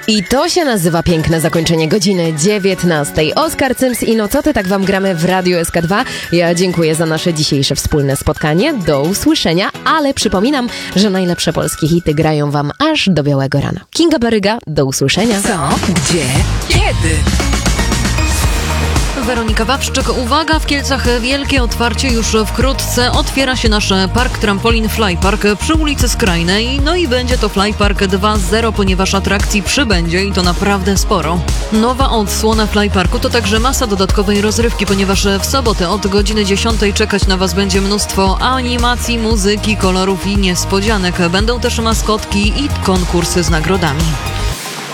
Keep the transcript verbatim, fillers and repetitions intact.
I to się nazywa piękne zakończenie godziny dziewiętnastej. Oskar Cyms i No co ty, tak wam gramy w Radiu S K dwa. Ja dziękuję za nasze dzisiejsze wspólne spotkanie. Do usłyszenia, ale przypominam, że najlepsze polskie hity grają wam aż do białego rana. Kinga Baryga, do usłyszenia. Co? Gdzie? Kiedy? Weronika Wawrzyk, uwaga, w Kielcach wielkie otwarcie już wkrótce. Otwiera się nasz park trampolin Fly Park przy ulicy Skrajnej. No i będzie to Fly Park dwa zero, ponieważ atrakcji przybędzie i to naprawdę sporo. Nowa odsłona Fly Parku to także masa dodatkowej rozrywki, ponieważ w sobotę od godziny dziesiątej czekać na was będzie mnóstwo animacji, muzyki, kolorów i niespodzianek. Będą też maskotki i konkursy z nagrodami.